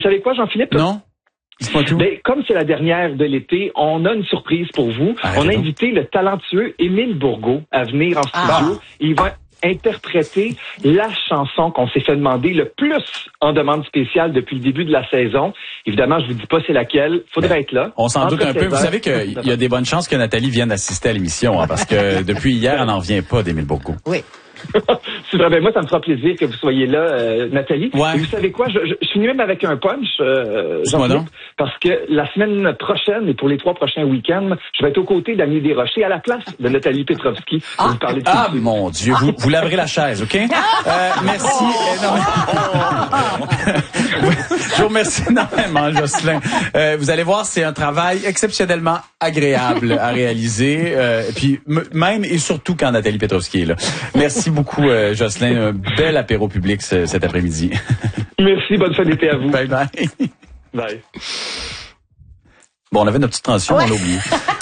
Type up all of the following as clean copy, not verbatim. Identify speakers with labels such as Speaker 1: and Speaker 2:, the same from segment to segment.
Speaker 1: savez quoi, Jean-Philippe?
Speaker 2: Non? Dis-moi tout.
Speaker 1: Ben, comme c'est la dernière de l'été, on a une surprise pour vous. On a invité le talentueux Émile Bourgault à venir en studio. Il va interpréter la chanson qu'on s'est fait demander le plus en demande spéciale depuis le début de la saison. Évidemment, je vous dis pas c'est laquelle. Faudrait être là.
Speaker 2: On s'en doute un peu. Vous savez qu'il y a des bonnes chances que Nathalie vienne assister à l'émission, parce que depuis hier, elle n'en revient pas d'Émile Bourgault.
Speaker 3: Oui.
Speaker 1: C'est vrai, ben moi, ça me fera plaisir que vous soyez là, Nathalie.
Speaker 2: Ouais.
Speaker 1: Et vous savez quoi? Je finis même avec un punch,
Speaker 2: Jean-Philippe,
Speaker 1: parce que la semaine prochaine et pour les 3 prochains week-ends, je vais être aux côtés d'Annie Desrochers à la place de Nathalie Petrovski. Vous parlez de
Speaker 2: mon Dieu, vous laverez la chaise, OK? Merci énormément. Je vous remercie énormément, Jocelyn. Vous allez voir, c'est un travail exceptionnellement agréable à réaliser, et puis même et surtout quand Nathalie Petrovski est là. Merci beaucoup, Jocelyn. Un bel apéro public cet après-midi.
Speaker 1: Merci, bonne fin d'été à vous.
Speaker 2: Bye bye.
Speaker 1: Bye.
Speaker 2: Bon, on avait notre petite transition, on l'a oublié.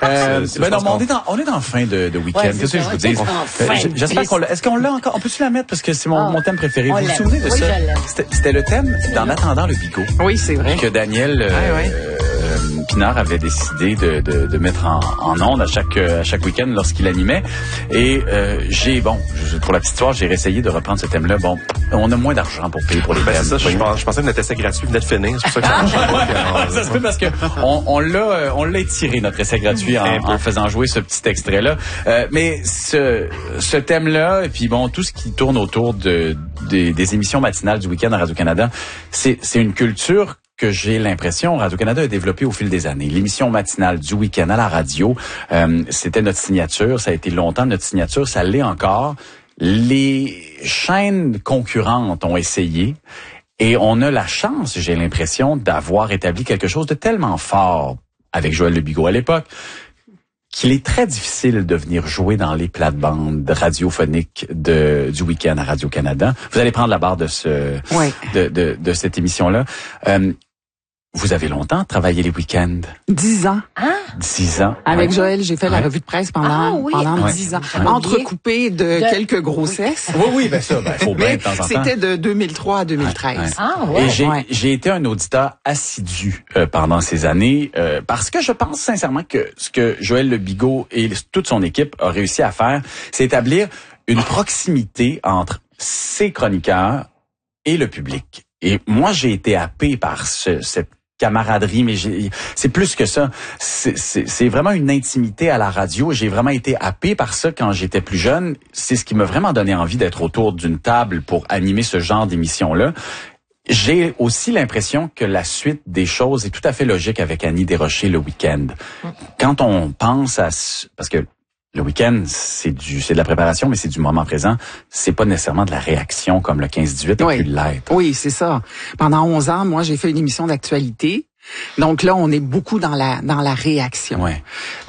Speaker 2: On est en fin de week-end. Qu'est-ce que je vous dis? J'espère qu'on l'a. Est-ce qu'on l'a encore? On peut-tu la mettre? Parce que c'est mon thème préféré. Vous vous souvenez de ça? C'était le thème d'En attendant le bigot.
Speaker 3: Oui, c'est vrai.
Speaker 2: Que Daniel Pinard avait décidé de mettre en ondes à chaque week-end lorsqu'il animait. Et pour la petite histoire, j'ai réessayé de reprendre ce thème-là. Bon, on a moins d'argent pour payer pour les thèmes.
Speaker 4: C'est ça, je pensais que notre essai gratuit venait de finir. C'est pour ça que ça change.
Speaker 2: Ça se peut parce que on l'a étiré, notre essai gratuit, en faisant jouer ce petit extrait-là. Mais ce thème-là, et puis bon, tout ce qui tourne autour des émissions matinales du week-end à Radio-Canada, c'est une culture que j'ai l'impression Radio-Canada a développé au fil des années. L'émission matinale du week-end à la radio, c'était notre signature. Ça a été longtemps notre signature. Ça l'est encore. Les chaînes concurrentes ont essayé. Et on a la chance, j'ai l'impression, d'avoir établi quelque chose de tellement fort avec Joël Le Bigot à l'époque, qu'il est très difficile de venir jouer dans les plates-bandes radiophoniques du week-end à Radio-Canada. Vous allez prendre la barre de de cette émission-là. Vous avez longtemps travaillé les week-ends?
Speaker 3: 10 ans.
Speaker 2: 10 ans.
Speaker 3: Avec Joël, j'ai fait la revue de presse pendant 10 ans. Entrecoupé de quelques grossesses.
Speaker 2: Oui, faut bien de temps en temps.
Speaker 3: C'était de 2003 à 2013.
Speaker 2: Et j'ai été un auditeur assidu pendant ces années, parce que je pense sincèrement que ce que Joël Le Bigot et toute son équipe a réussi à faire, c'est établir une proximité entre ses chroniqueurs et le public. Et moi, j'ai été happé par cette camaraderie, mais c'est plus que ça. C'est vraiment une intimité à la radio. J'ai vraiment été happé par ça quand j'étais plus jeune. C'est ce qui m'a vraiment donné envie d'être autour d'une table pour animer ce genre d'émission-là. J'ai aussi l'impression que la suite des choses est tout à fait logique avec Annie Desrochers le week-end. Quand on pense parce que le week-end, c'est de la préparation, mais c'est du moment présent. C'est pas nécessairement de la réaction comme le 15-18 a pu l'être.
Speaker 3: Oui, c'est ça. Pendant 11 ans, moi, j'ai fait une émission d'actualité. Donc là, on est beaucoup dans la réaction.
Speaker 2: Ouais.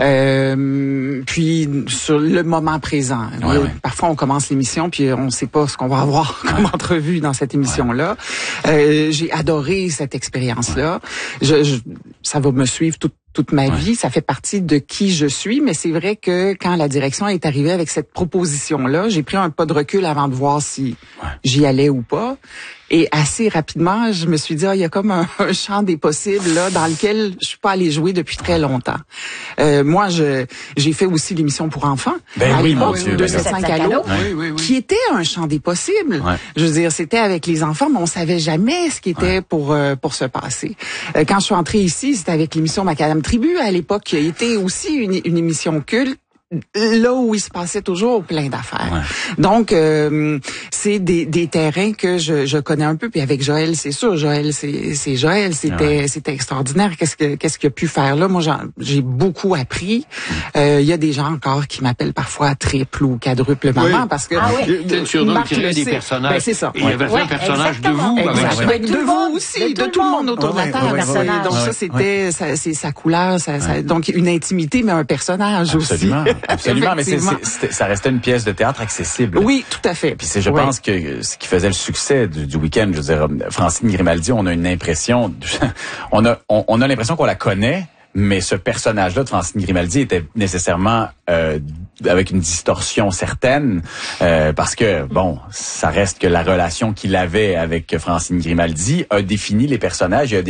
Speaker 3: Puis sur le moment présent. Parfois, on commence l'émission puis on sait pas ce qu'on va avoir comme entrevue dans cette émission-là. J'ai adoré cette expérience-là. Ça va me suivre toute ma vie, ça fait partie de qui je suis, mais c'est vrai que quand la direction est arrivée avec cette proposition-là, j'ai pris un pas de recul avant de voir si j'y allais ou pas. Et assez rapidement, je me suis dit, il y a comme un champ des possibles là dans lequel je suis pas allée jouer depuis très longtemps. Moi, j'ai fait aussi l'émission pour enfants.
Speaker 2: Mon Dieu.
Speaker 3: 275 Allo, qui était un champ des possibles. Je veux dire, c'était avec les enfants, mais on savait jamais ce qui était pour se passer. Quand je suis entrée ici, c'était avec l'émission Macadam Tribu à l'époque, qui a été aussi une émission culte. Là où il se passait toujours plein d'affaires. Donc, c'est des terrains que je connais un peu. Puis avec Joël, c'est sûr, Joël, c'est Joël. C'était extraordinaire. Qu'est-ce qu'il a pu faire là? Moi, j'ai beaucoup appris. Il y a des gens encore qui m'appellent parfois triple ou quadruple maman parce que
Speaker 5: Marc le des personnages.
Speaker 3: Ben, c'est ça.
Speaker 5: Il y avait fait un personnage de vous.
Speaker 3: Avec de vous aussi, de tout le monde autour de la table. Donc ça, c'était sa couleur, donc une intimité, mais un personnage aussi.
Speaker 2: Absolument, mais ça restait une pièce de théâtre accessible.
Speaker 3: Oui, tout à fait.
Speaker 2: Puis je pense que ce qui faisait le succès du week-end, je veux dire, Francine Grimaldi, on a une impression, on a l'impression qu'on la connaît, mais ce personnage-là de Francine Grimaldi était nécessairement avec une distorsion certaine, parce que, bon, ça reste que la relation qu'il avait avec Francine Grimaldi a défini les personnages et a